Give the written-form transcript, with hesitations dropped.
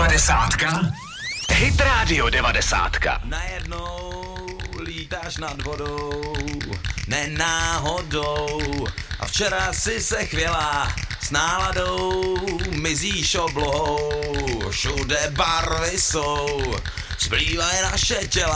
90. Hit Radio 90. Najednou lítáš nad vodou, nenáhodou. A včera si se chvěla s náladou, mizíš oblohou. Všude barvy jsou, zplývají naše těla.